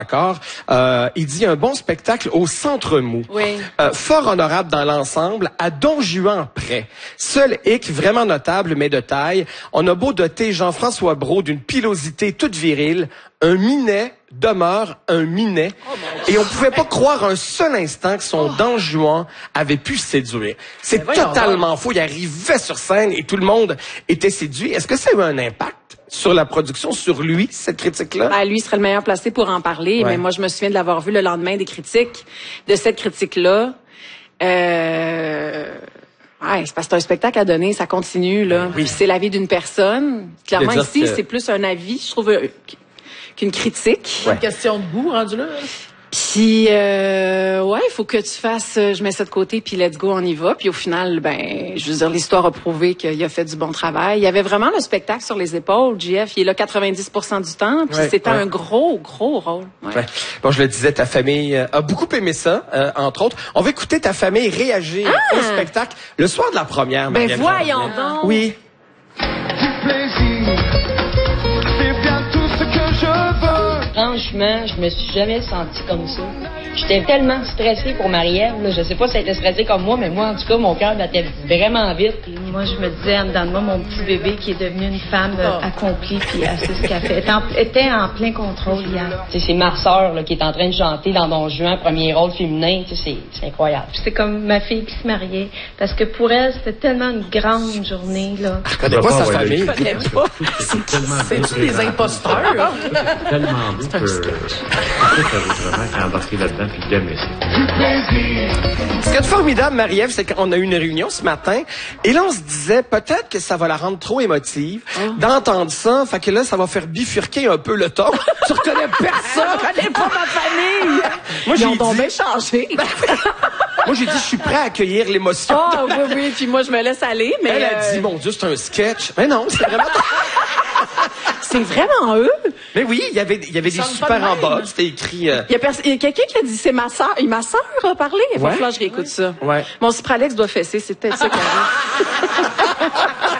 D'accord. Il dit un bon spectacle au Centre Mou. Oui. Fort honorable dans l'ensemble, à Don Juan près. Seul hic vraiment notable, mais de taille. On a beau doter Jean-François Brault d'une pilosité toute virile, un minet demeure un minet. Et on pouvait pas croire un seul instant que son Don Juan avait pu séduire. C'est totalement faux. Il arrivait sur scène et tout le monde était séduit. Est-ce que ça a eu un impact sur la production, sur lui, cette critique-là? Ben, lui serait le meilleur placé pour en parler, mais moi, je me souviens de l'avoir vu le lendemain des critiques, de cette critique-là. Ouais, c'est parce que c'est un spectacle à donner, ça continue, là. Oui. C'est l'avis d'une personne. Clairement, ici, c'est plus un avis, je trouve, qu'une critique. C'est une question de goût, rendu là. Puis, ouais, il faut que tu fasses, je mets ça de côté, puis let's go, on y va. Puis au final, ben, je veux dire, l'histoire a prouvé qu'il a fait du bon travail. Il y avait vraiment le spectacle sur les épaules, JF. Il est là 90% du temps, puis c'était un gros rôle. Ouais. Bon, je le disais, ta famille a beaucoup aimé ça, entre autres. On va écouter ta famille réagir au spectacle le soir de la première. Ben voyons donc! Oui. Franchement, je me suis jamais sentie comme ça. J'étais tellement stressée pour Marie-Ève. Là. Je sais pas si elle était stressée comme moi, mais moi, en tout cas, mon cœur battait vraiment vite. Et moi, je me disais en dedans de moi, mon petit bébé qui est devenu une femme accomplie, puis elle sait ce qu'elle fait. Était en plein contrôle hier. C'est ma sœur qui est en train de chanter dans Don Juan, premier rôle féminin. C'est incroyable. C'est comme ma fille qui se mariait, parce que pour elle, c'était tellement une grande journée. Là. Je connais pas sa famille. C'est des imposteurs. Tellement beau que vraiment embarqué là-dedans puis d'aimer ça. Ce qui est formidable, Marie-Ève, c'est qu'on a eu une réunion ce matin et là, on se disait peut-être que ça va la rendre trop émotive d'entendre ça. Fait que là, ça va faire bifurquer un peu le ton. Tu reconnais personne. Je connais pas ma famille! Moi, Ils ont donc bien changé. Moi, j'ai dit, je suis prêt à accueillir l'émotion. Ah, oui, puis moi, je me laisse aller, mais... Elle a dit, mon Dieu, c'est un sketch. Mais non, c'est vraiment... C'est vraiment eux? Mais oui, il y avait des super en bas. C'était écrit... Il y a quelqu'un qui a dit, c'est ma sœur. Et ma sœur a parlé. Il va falloir que je réécoute ça. Ouais. Mon Cipralex doit fesser. C'est peut-être ça qui arrive.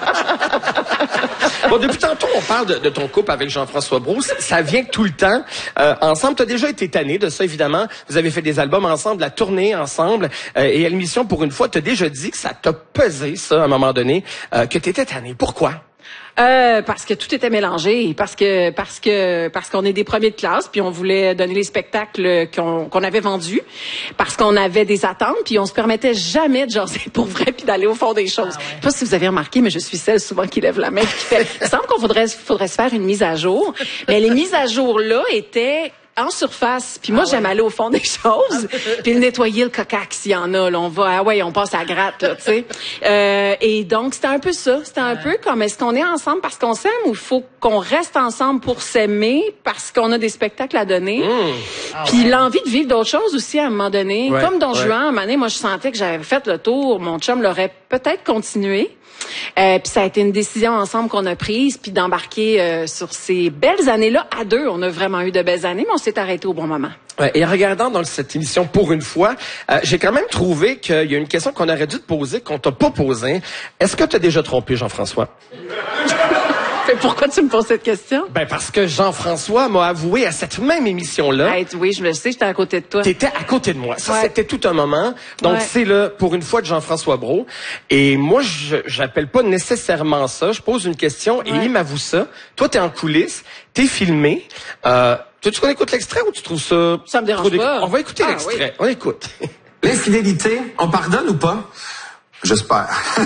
Bon, depuis tantôt, on parle de ton couple avec Jean-François Brault. Ça vient tout le temps ensemble. Tu as déjà été tanné de ça, évidemment. Vous avez fait des albums ensemble, la tournée ensemble. Et à l'émission, pour une fois, tu as déjà dit que ça t'a pesé, ça, à un moment donné, que tu étais tanné. Pourquoi? Parce que tout était mélangé, parce qu'on est des premiers de classe, puis on voulait donner les spectacles qu'on avait vendus, parce qu'on avait des attentes, puis on se permettait jamais de jaser pour vrai, puis d'aller au fond des choses. Je sais pas si vous avez remarqué, mais je suis celle souvent qui lève la main, qui fait. Il semble qu'on faudrait se faire une mise à jour, mais les mises à jour là étaient en surface. Puis moi, j'aime aller au fond des choses. Puis nettoyer le cocac s'il y en a. Là, on passe à gratte, là, tu sais. Et donc, c'était un peu ça. C'était un peu comme, est-ce qu'on est ensemble parce qu'on s'aime ou il faut qu'on reste ensemble pour s'aimer parce qu'on a des spectacles à donner? Puis l'envie de vivre d'autres choses aussi à un moment donné. Comme Don Juan, à un moment donné, moi, je sentais que j'avais fait le tour. Mon chum l'aurait peut-être continué. Puis ça a été une décision ensemble qu'on a prise, puis d'embarquer sur ces belles années-là à deux. On a vraiment eu de belles années, mais on s'est arrêté au bon moment. Et en regardant dans cette émission pour une fois, j'ai quand même trouvé qu'il y a une question qu'on aurait dû te poser, qu'on t'a pas posée. Est-ce que tu as déjà trompé Jean-François? Pourquoi tu me poses cette question? Ben parce que Jean-François m'a avoué à cette même émission-là. Hey, oui, je le sais, j'étais à côté de toi. T'étais à côté de moi. Ça, c'était tout un moment. Donc, c'est là, pour une fois, de Jean-François Brault. Et moi, j'appelle pas nécessairement ça. Je pose une question et il m'avoue ça. Toi, t'es en coulisses, t'es filmé. Tu veux qu'on écoute l'extrait ou tu trouves ça... Ça me dérange pas. On va écouter l'extrait. On écoute. L'infidélité, on pardonne ou pas? J'espère.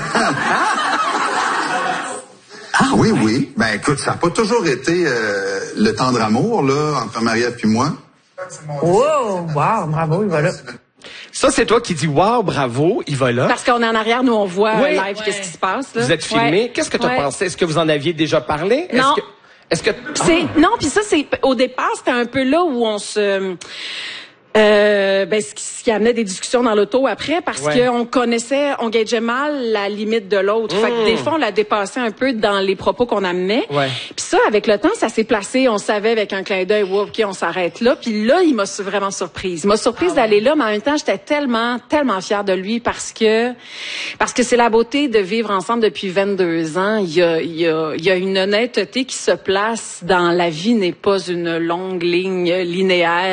Ah oui. Ben écoute, ça n'a pas toujours été le tendre amour là entre Marie-Ève et moi. Wow, bravo, il va là. Ça, c'est toi qui dis « Wow, bravo, il va là ». Parce qu'on est en arrière, nous, on voit live qu'est-ce qui se passe. Là. Vous êtes filmé. Qu'est-ce que tu as pensé? Est-ce que vous en aviez déjà parlé? Non. Non, puis ça, c'est au départ, c'était un peu là où on se... ce qui amenait des discussions dans l'auto après, parce qu'on on gageait mal la limite de l'autre. Fait que des fois, on la dépassait un peu dans les propos qu'on amenait. Puis ça, avec le temps, ça s'est placé. On savait avec un clin d'œil, OK, on s'arrête là. Puis là, il m'a vraiment surprise. Il m'a surprise d'aller là, mais en même temps, j'étais tellement fière de lui parce que c'est la beauté de vivre ensemble depuis 22 ans. Il y a une honnêteté qui se place dans la vie n'est pas une longue ligne linéaire.